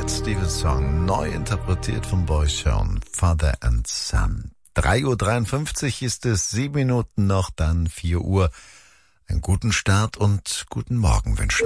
Cat Stevens Song, neu interpretiert von Boyzone, Father and Son. 3:53 Uhr ist es, 7 Minuten noch, dann 4 Uhr. Einen guten Start und guten Morgen wünschen.